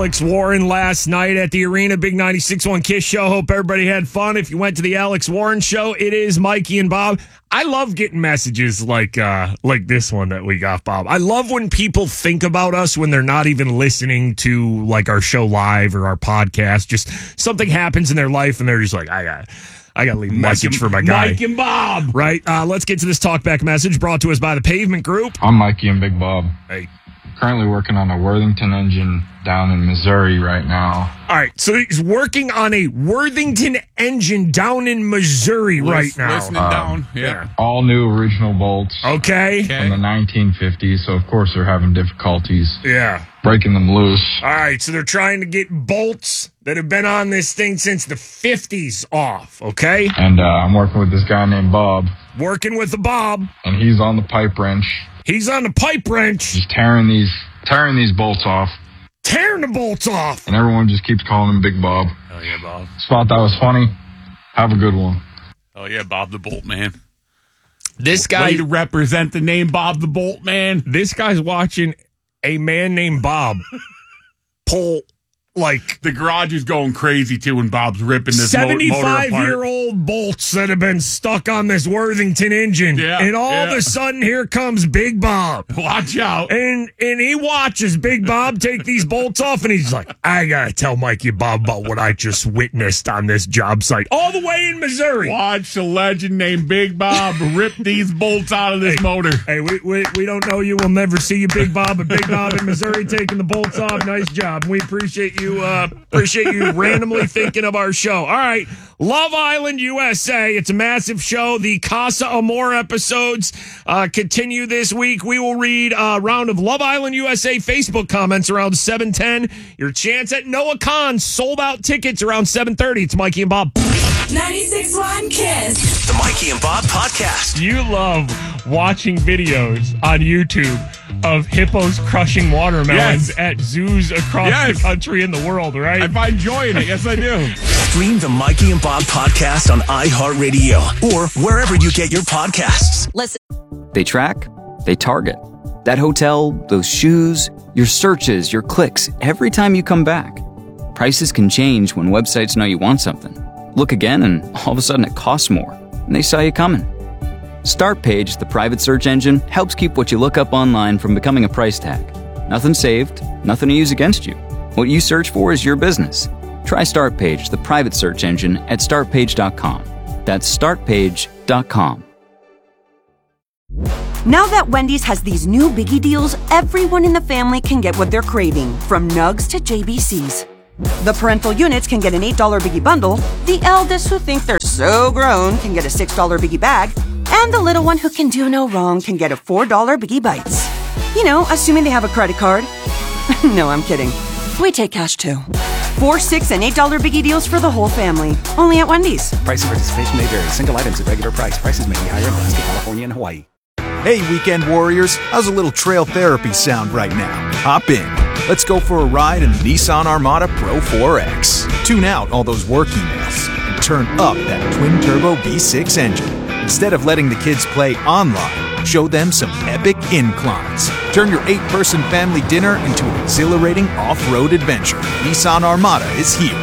Alex Warren last night at the arena. Big 96.1 Kiss show. Hope everybody had fun. If you went to the Alex Warren show, it is Mikey and Bob. I love getting messages like this one that we got, Bob. I love when people think about us when they're not even listening to like our show live or our podcast. Just something happens in their life and they're just like, I got to leave a message for my guy. Mike and Bob. Right. Let's get to this talkback message brought to us by the Pavement Group. I'm Mikey and Big Bob. Hey. Currently working on a Worthington engine down in Missouri right now. All right, so he's working on a Worthington engine down in Missouri right now. Listening down, yeah. All new original bolts. Okay. From the 1950s, so of course they're having difficulties breaking them loose. All right, so they're trying to get bolts that have been on this thing since the 50s off, okay? And I'm working with this guy named Bob. Working with the Bob. And he's on the pipe wrench. He's on the pipe wrench. Just tearing these bolts off. Tearing the bolts off. And everyone just keeps calling him Big Bob. Oh, yeah, Bob. Just thought that was funny. Have a good one. Oh, yeah, Bob the Bolt Man. This guy... Way to represent the name Bob the Bolt Man. This guy's watching a man named Bob pull... Like the garage is going crazy too when Bob's ripping this 75-year-old bolts that have been stuck on this Worthington engine. Yeah, and all of a sudden here comes Big Bob. Watch out. And he watches Big Bob take these bolts off and he's like, I gotta tell Mikey and Bob about what I just witnessed on this job site. All the way in Missouri. Watch a legend named Big Bob rip these bolts out of this motor. Hey, we don't know you. We'll never see you, Big Bob, but Big Bob in Missouri taking the bolts off. Nice job. We appreciate you randomly thinking of our show. All right, Love Island USA. It's a massive show. The Casa Amor episodes continue this week. We will read a round of Love Island USA Facebook comments around 7:10. Your chance at Noah Khan sold out tickets around 7:30. It's Mikey and Bob. 96.1 Kiss. The Mikey and Bob podcast. You love watching videos on YouTube of hippos crushing watermelons at zoos across the country and the world, right? I find joy in it. Yes, I do. Stream the Mikey and Bob podcast on iHeartRadio or wherever you get your podcasts. Listen. They track, they target. That hotel, those shoes, your searches, your clicks, every time you come back. Prices can change when websites know you want something. Look again and all of a sudden it costs more, and they saw you coming. StartPage, the private search engine, helps keep what you look up online from becoming a price tag. Nothing saved, nothing to use against you. What you search for is your business. Try StartPage, the private search engine, at startpage.com. That's startpage.com. Now that Wendy's has these new biggie deals, everyone in the family can get what they're craving, from nugs to JBCs. The parental units can get an $8 biggie bundle, the eldest who think they're so grown can get a $6 biggie bag, and the little one who can do no wrong can get a $4 biggie bites. You know, assuming they have a credit card. No, I'm kidding. We take cash too. 4, 6, and $8 biggie deals for the whole family. Only at Wendy's. Price and participation may vary. Single items at regular price. Prices may be higher in Alaska, California, and Hawaii. Hey, weekend warriors. How's a little trail therapy sound right now? Hop in. Let's go for a ride in the Nissan Armada Pro 4X. Tune out all those work emails and turn up that twin-turbo V6 engine. Instead of letting the kids play online, show them some epic inclines. Turn your 8-person family dinner into an exhilarating off-road adventure. Nissan Armada is here.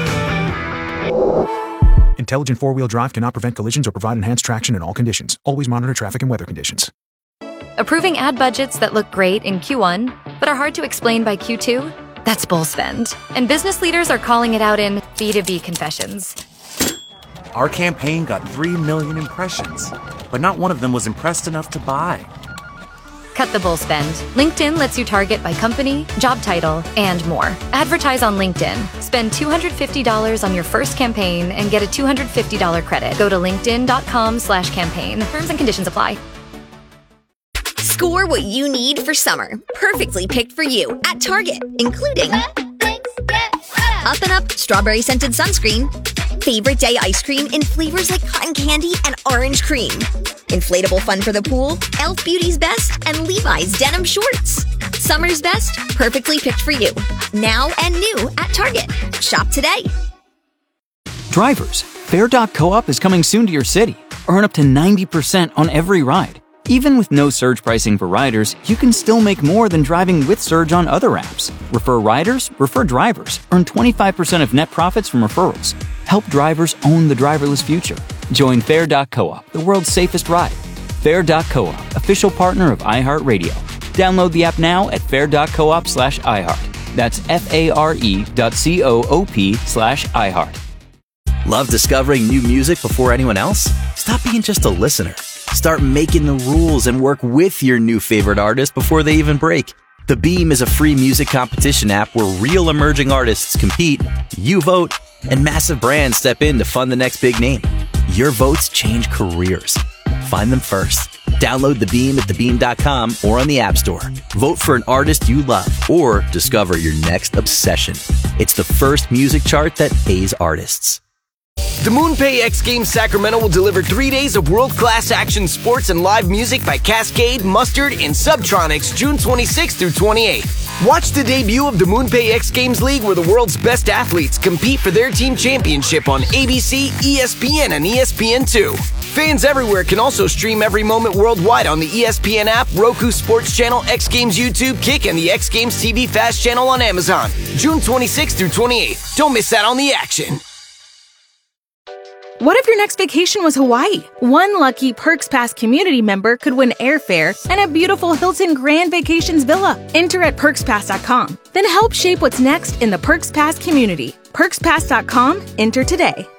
Intelligent four-wheel drive cannot prevent collisions or provide enhanced traction in all conditions. Always monitor traffic and weather conditions. Approving ad budgets that look great in Q1, but are hard to explain by Q2? That's bull spend. And business leaders are calling it out in B2B confessions. Our campaign got 3 million impressions, but not one of them was impressed enough to buy. Cut the bull spend. LinkedIn lets you target by company, job title, and more. Advertise on LinkedIn. Spend $250 on your first campaign and get a $250 credit. Go to linkedin.com/campaign. Terms and conditions apply. Score what you need for summer. Perfectly picked for you at Target, including Up and Up strawberry scented sunscreen, favorite day ice cream in flavors like cotton candy and orange cream, inflatable fun for the pool, Elf Beauty's Best, and Levi's denim shorts. Summer's best, perfectly picked for you. Now and new at Target. Shop today. Drivers, Fair.coop is coming soon to your city. Earn up to 90% on every ride. Even with no surge pricing for riders, you can still make more than driving with Surge on other apps. Refer riders, refer drivers. Earn 25% of net profits from referrals. Help drivers own the driverless future. Join Fair.coop, the world's safest ride. Fair.coop, official partner of iHeartRadio. Download the app now at fair.coop/iHeart. That's FARE.coop/iHeart. Love discovering new music before anyone else? Stop being just a listener. Start making the rules and work with your new favorite artist before they even break. The Beam is a free music competition app where real emerging artists compete, you vote, and massive brands step in to fund the next big name. Your votes change careers. Find them first. Download The Beam at thebeam.com or on the App Store. Vote for an artist you love or discover your next obsession. It's the first music chart that pays artists. The MoonPay X Games Sacramento will deliver 3 days of world-class action sports and live music by Cascade, Mustard, and Subtronics June 26th through 28th. Watch the debut of the MoonPay X Games League where the world's best athletes compete for their team championship on ABC, ESPN, and ESPN2. Fans everywhere can also stream every moment worldwide on the ESPN app, Roku Sports Channel, X Games YouTube, Kick, and the X Games TV Fast Channel on Amazon. June 26th through 28th. Don't miss out on the action. What if your next vacation was Hawaii? One lucky Perks Pass community member could win airfare and a beautiful Hilton Grand Vacations villa. Enter at PerksPass.com. Then help shape what's next in the Perks Pass community. PerksPass.com. Enter today.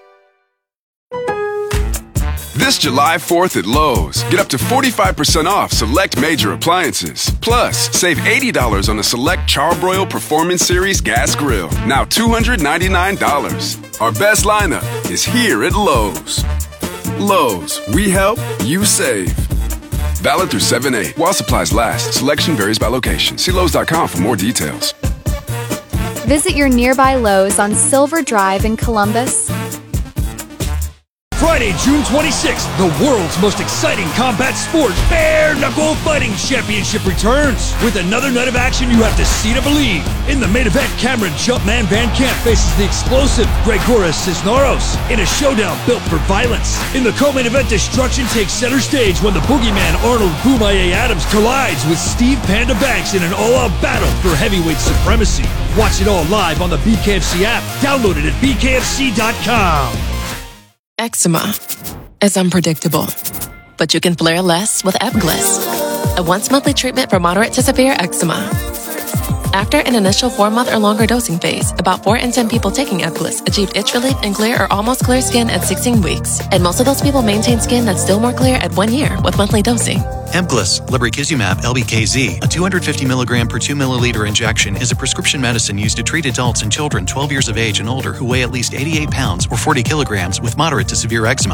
This July 4th at Lowe's, get up to 45% off select major appliances. Plus, save $80 on a select Charbroil Performance Series gas grill. Now $299. Our best lineup is here at Lowe's. Lowe's, we help, you save. Valid through 7/8. While supplies last, selection varies by location. See Lowe's.com for more details. Visit your nearby Lowe's on Silver Drive in Columbus. Friday, June 26th, the world's most exciting combat sport, Bare Knuckle Fighting Championship returns. With another night of action you have to see to believe. In the main event, Cameron Jumpman Van Camp faces the explosive Gregoras Cisneros in a showdown built for violence. In the co-main event, destruction takes center stage when the boogeyman Arnold Boomaye Adams collides with Steve Panda Banks in an all-out battle for heavyweight supremacy. Watch it all live on the BKFC app. Download it at bkfc.com. Eczema is unpredictable, but you can flare less with Ebglyss, a once-monthly treatment for moderate to severe eczema. After an initial 4-month or longer dosing phase, about 4 in 10 people taking Ebglyss achieved itch relief and clear or almost clear skin at 16 weeks, and most of those people maintain skin that's still more clear at 1 year with monthly dosing. Ebglyss, lebrikizumab LBKZ, a 250 milligram per 2 milliliter injection, is a prescription medicine used to treat adults and children 12 years of age and older who weigh at least 88 pounds or 40 kilograms with moderate to severe eczema.